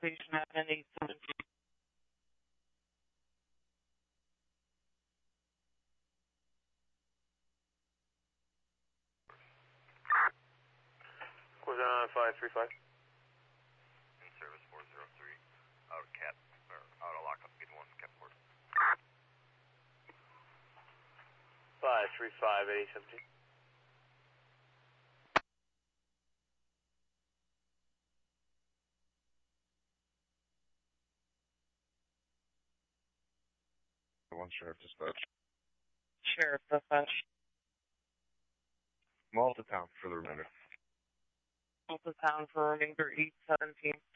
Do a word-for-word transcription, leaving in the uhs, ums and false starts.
Station Admin eight seventeen. Was on five three five. In service four zero three. Out of cap, or out of lockup, get one, cap port. five three five eight seventeen. One Sheriff Dispatch. Sheriff Dispatch. Malta Town for the remainder. Malta Town for remainder eight seventeen.